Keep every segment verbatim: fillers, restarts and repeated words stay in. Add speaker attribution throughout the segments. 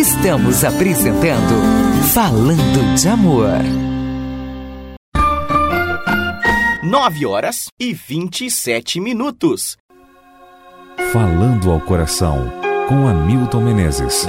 Speaker 1: Estamos apresentando Falando de Amor.
Speaker 2: Nove horas e vinte e sete minutos.
Speaker 3: Falando ao Coração, com Hamilton Menezes.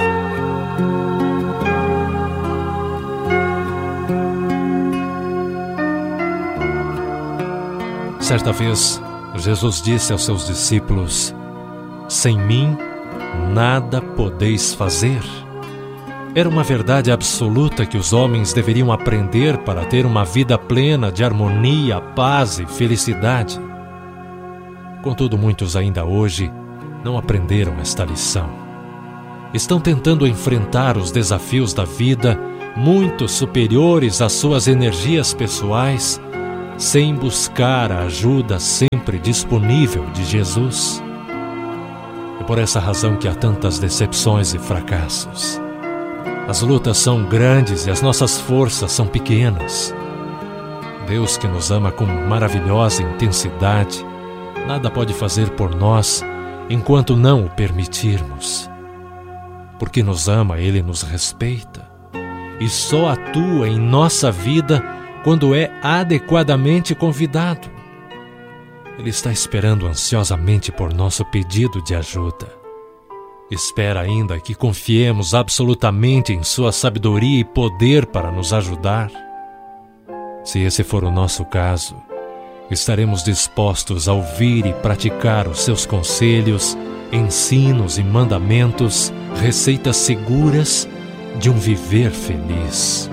Speaker 4: Certa vez, Jesus disse aos seus discípulos: sem mim, nada podeis fazer. Era uma verdade absoluta que os homens deveriam aprender para ter uma vida plena de harmonia, paz e felicidade. Contudo, muitos ainda hoje não aprenderam esta lição. Estão tentando enfrentar os desafios da vida, muito superiores às suas energias pessoais, sem buscar a ajuda sempre disponível de Jesus. É por essa razão que há tantas decepções e fracassos. As lutas são grandes e as nossas forças são pequenas. Deus, que nos ama com maravilhosa intensidade, nada pode fazer por nós enquanto não o permitirmos. Porque nos ama, Ele nos respeita e só atua em nossa vida quando é adequadamente convidado. Ele está esperando ansiosamente por nosso pedido de ajuda. Espera ainda que confiemos absolutamente em sua sabedoria e poder para nos ajudar. Se esse for o nosso caso, estaremos dispostos a ouvir e praticar os seus conselhos, ensinos e mandamentos, receitas seguras de um viver feliz.